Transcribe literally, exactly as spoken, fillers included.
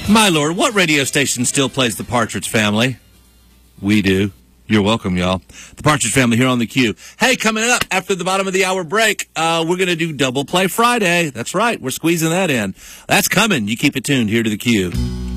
My Lord, what radio station still plays the Partridge Family? We do. You're welcome, y'all. The Partridge Family here on the Q. Hey, coming up after the bottom of the hour break, uh, we're going to do Double Play Friday. That's right. We're squeezing that in. That's coming. You keep it tuned here to the Q.